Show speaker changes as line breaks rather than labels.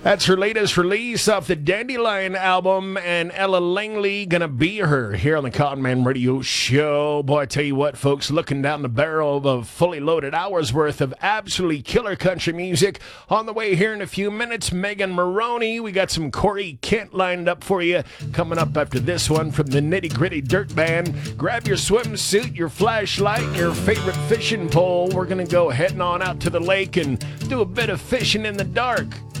That's her latest release off the Dandelion album, and Ella Langley gonna be her here on the Cotton Man Radio Show. Boy, I tell you what, folks, looking down the barrel of a fully loaded hour's worth of absolutely killer country music. On the way here in a few minutes, Megan Maroney. We got some Corey Kent lined up for you coming up after this one from the Nitty Gritty Dirt Band. Grab your swimsuit, your flashlight, and your favorite fishing pole. We're gonna go heading on out to the lake and do a bit of fishing in the dark.